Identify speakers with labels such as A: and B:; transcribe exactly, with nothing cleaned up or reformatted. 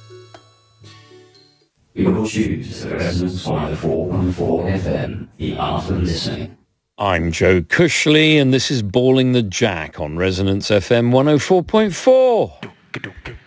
A: You're tuned to Resonance one oh four point four F M, the art of listening.
B: I'm Joe Cushley, and this is Balling the Jack on Resonance F M one oh four point four.